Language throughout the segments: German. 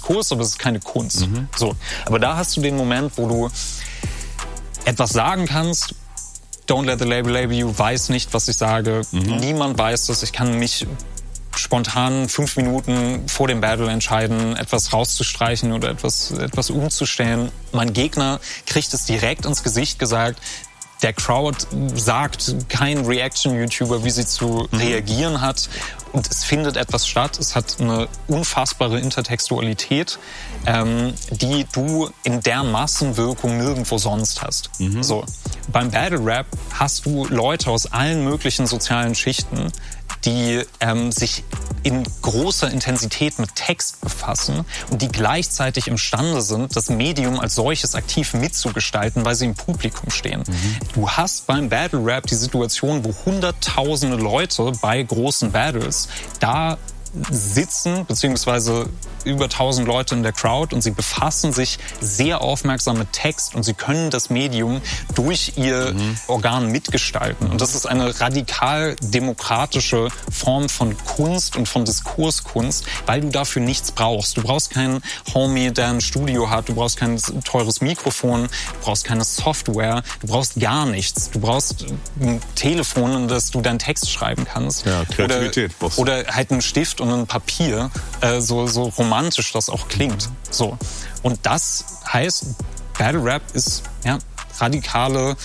Diskurs, aber es ist keine Kunst. So. Aber da hast du den Moment, wo du etwas sagen kannst. Don't let the label you, weiß nicht, was ich sage. Niemand weiß das. Ich kann mich spontan 5 Minuten vor dem Battle entscheiden, etwas rauszustreichen oder etwas umzustellen. Mein Gegner kriegt es direkt ins Gesicht gesagt. Der Crowd sagt kein Reaction-YouTuber, wie sie zu reagieren hat. Und es findet etwas statt. Es hat eine unfassbare Intertextualität, die du in der Massenwirkung nirgendwo sonst hast. So. Beim Battle Rap hast du Leute aus allen möglichen sozialen Schichten, die sich in großer Intensität mit Text befassen und die gleichzeitig imstande sind, das Medium als solches aktiv mitzugestalten, weil sie im Publikum stehen. Du hast beim Battle Rap die Situation, wo hunderttausende Leute bei großen Battles da sitzen, beziehungsweise über 1000 Leute in der Crowd, und sie befassen sich sehr aufmerksam mit Text und sie können das Medium durch ihr Organ mitgestalten. Und das ist eine radikal demokratische Form von Kunst und von Diskurskunst, weil du dafür nichts brauchst. Du brauchst keinen Homie, der ein Studio hat, du brauchst kein teures Mikrofon, du brauchst keine Software, du brauchst gar nichts. Du brauchst ein Telefon, in das du deinen Text schreiben kannst. Ja, Kreativität. Oder halt einen Stift und ein Papier, so romantisch das auch klingt. So. Und das heißt, Battle Rap ist radikale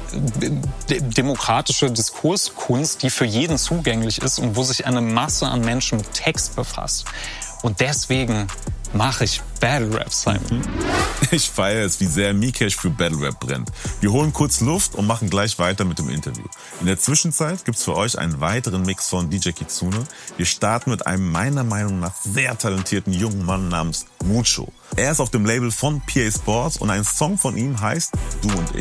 demokratische Diskurskunst, die für jeden zugänglich ist und wo sich eine Masse an Menschen mit Text befasst. Und deswegen mache ich Battle Rap, Simon. Ich feiere es, wie sehr Mikesh für Battle Rap brennt. Wir holen kurz Luft und machen gleich weiter mit dem Interview. In der Zwischenzeit gibt's für euch einen weiteren Mix von DJ Kitsune. Wir starten mit einem meiner Meinung nach sehr talentierten jungen Mann namens Mucho. Er ist auf dem Label von PA Sports und ein Song von ihm heißt Du und ich.